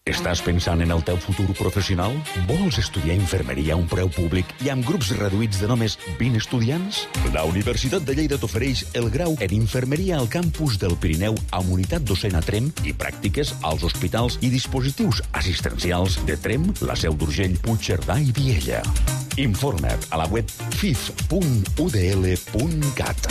Estàs pensant en el teu futur professional? Vols estudiar infermeria a un preu públic i amb grups reduïts de només 20 estudiants? La Universitat de Lleida t'ofereix el grau en infermeria al campus del Pirineu amb unitat docent a Tremp i pràctiques als hospitals i dispositius assistencials de Tremp, la Seu d'Urgell, Puigcerdà i Viella. Informa't a la web fif.udl.cat.